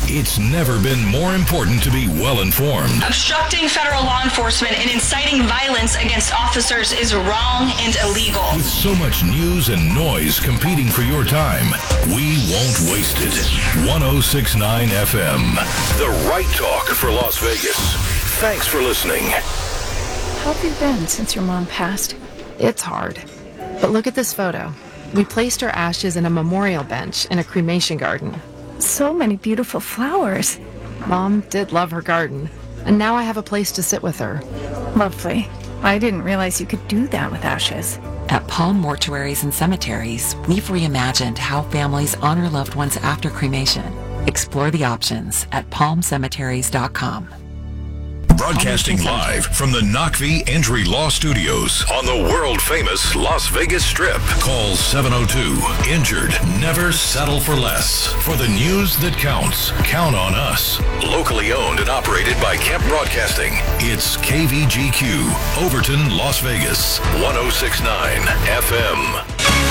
It's never been more important to be well-informed. Obstructing federal law enforcement and inciting violence against officers is wrong and illegal. With so much news and noise competing for your time, we won't waste it. 106.9 FM. The right talk for Las Vegas. Thanks for listening. How have you been since your mom passed? It's hard. But look at this photo. We placed her ashes in a memorial bench in a cremation garden. So many beautiful flowers. Mom did love her garden, and now I have a place to sit with her. Lovely. I didn't realize you could do that with ashes. At Palm Mortuaries and Cemeteries, we've reimagined how families honor loved ones after cremation. Explore the options at palmcemeteries.com. Broadcasting live from the Knockvie Injury Law Studios on the world-famous Las Vegas Strip. Call 702-INJURED. Never settle for less. For the news that counts, count on us. Locally owned and operated by Kemp Broadcasting. It's KVGQ, Overton, Las Vegas, 106.9 FM.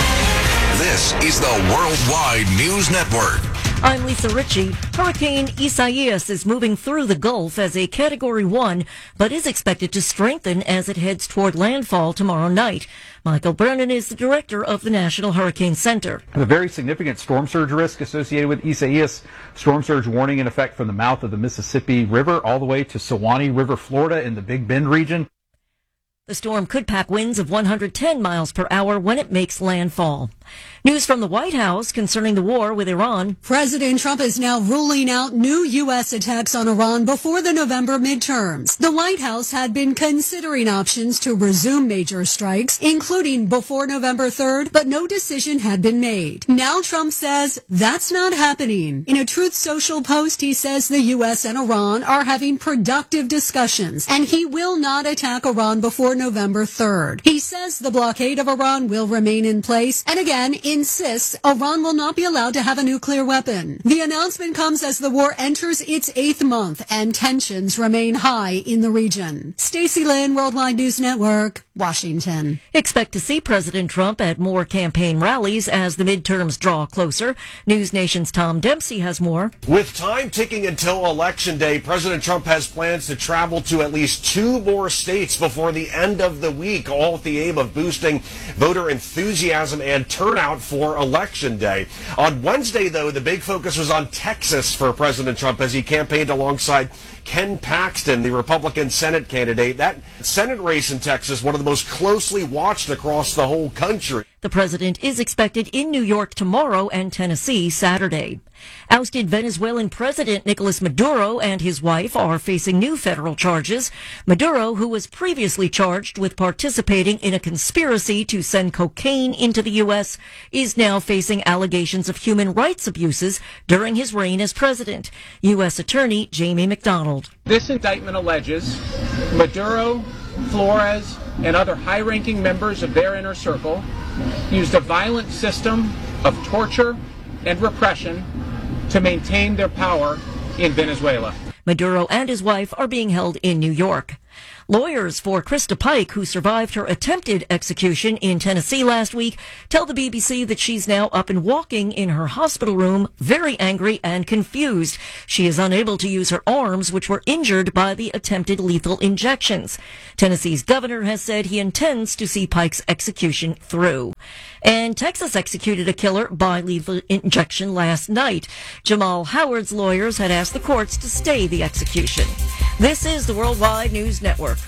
This is the Worldwide News Network. I'm Lisa Ritchie. Hurricane Isaias is moving through the Gulf as a Category 1, but is expected to strengthen as it heads toward landfall tomorrow night. Michael Brennan is the director of the National Hurricane Center. A very significant storm surge risk associated with Isaias. Storm surge warning in effect from the mouth of the Mississippi River all the way to Suwannee River, Florida in the Big Bend region. The storm could pack winds of 110 miles per hour when it makes landfall. News from the White House concerning the war with Iran. President Trump is now ruling out new U.S. attacks on Iran before the November midterms. The White House had been considering options to resume major strikes, including before November 3rd, but no decision had been made. Now Trump says that's not happening. In a Truth Social post, he says the U.S. and Iran are having productive discussions, and he will not attack Iran before November 3rd. He says the blockade of Iran will remain in place, and again insists Iran will not be allowed to have a nuclear weapon. The announcement comes as the war enters its 8th month and tensions remain high in the region. Stacey Lynn, Worldwide News Network, Washington. Expect to see President Trump at more campaign rallies as the midterms draw closer. News Nation's Tom Dempsey has more. With time ticking until Election Day, President Trump has plans to travel to at least 2 more states before the end of the week, all with the aim of boosting voter enthusiasm and turnout for Election Day. On Wednesday, though, the big focus was on Texas for President Trump as he campaigned alongside Ken Paxton, the Republican Senate candidate. That Senate race in Texas, one of the most closely watched across the whole country. The president is expected in New York tomorrow and Tennessee Saturday. Ousted Venezuelan President Nicolas Maduro and his wife are facing new federal charges. Maduro, who was previously charged with participating in a conspiracy to send cocaine into the U.S., is now facing allegations of human rights abuses during his reign as president. U.S. Attorney Jamie McDonald. This indictment alleges Maduro, Flores, and other high-ranking members of their inner circle used a violent system of torture and repression to maintain their power in Venezuela. Maduro and his wife are being held in New York. Lawyers for Krista Pike, who survived her attempted execution in Tennessee last week, tell the BBC that she's now up and walking in her hospital room, very angry and confused. She is unable to use her arms, which were injured by the attempted lethal injections. Tennessee's governor has said he intends to see Pike's execution through. And Texas executed a killer by lethal injection last night. Jamal Howard's lawyers had asked the courts to stay the execution. This is the Worldwide News Network.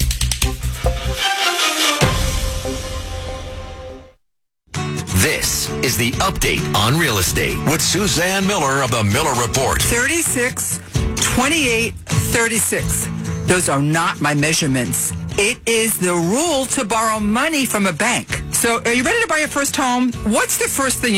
This is the update on real estate with Suzanne Miller of the Miller Report. 36, 28, 36. Those are not my measurements. It is the rule to borrow money from a bank. So are you ready to buy your first home? What's the first thing